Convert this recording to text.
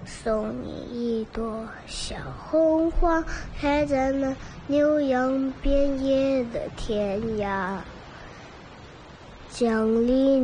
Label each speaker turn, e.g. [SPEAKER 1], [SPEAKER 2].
[SPEAKER 1] 送你一朵小红花，开在那牛羊遍野的天涯。江里